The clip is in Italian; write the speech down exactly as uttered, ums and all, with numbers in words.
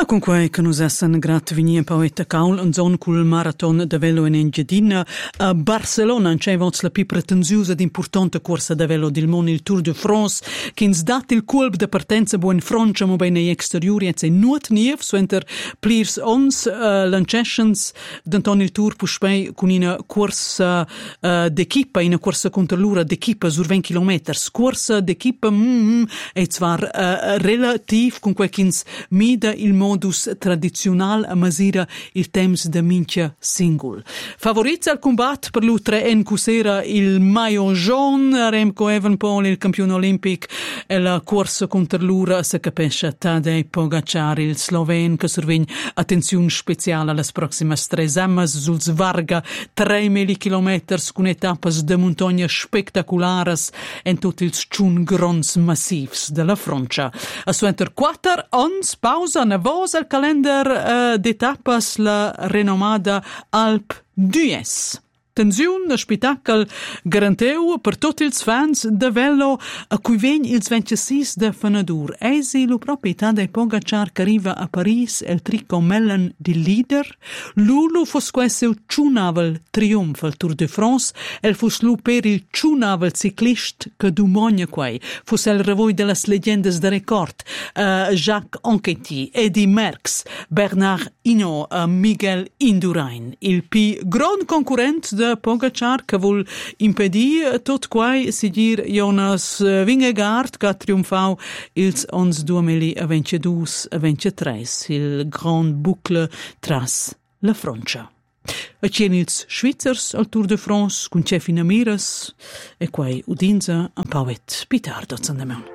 A con quei che nos essan grat vinia poeta caul un zon cul marathon de velo in Engiadina a Barcelona in c'è la più pretenziosa ed importante corsa de velo del mondo, il Tour de France, che ins dat il colp de partenza buon Francia mo bene exteriori e nuot niev so enter plirs ons uh, lancessions d'anton il Tour puspei con una corsa uh, d'equipa, una corsa contro l'ura d'equipa sur venti chilometri, corsa d'equipa mm, e zwar uh, relativ con quei che ins mida il modus tradizional a masira il temps de mincha singul. Favorizza il combat per l'U tre N cusera il maillot jaune, Remco Evenepoel il campione olimpic e la corsa contro l'ura se capisce Tadej Pogacar il sloven che survegna attenzione speciale alle prossime tre emmas sul svarga tremila chilometri con etappes de montagna spectaculares en tutti ils tschun grons massivs della Francia. A suenter quattro ons pausa ne vos al calendar uh, d'etapas la renomada Alpe d'Huez. Tensiun, a spitacol garanteu per tutti ils fans de velo a cui vegn ils ventissis de Fenadur. Eisi lo proprietà de Pogacar che arriva a Paris el trico mellen di leader. Lulu fos questo ciunavel triumf al Tour de France. El fos lu per il ciunavel ciclist che dumogna quei. Fos el revoi de las legendas de record. Uh, Jacques Anquetil, Eddy Merckx, Bernard Hinault, uh, Miguel Indurain. Il pi gran concurrent de Pogacar che vuol impedire tot quai sigir Jonas Vingegaard che triumfau ils ons duemilaventidue a ventitré il grand boucle tras la Francia. A cien ils Schweizers al Tour de France con Cefina Miras e quai udinza a pauet pitardo zandemeun.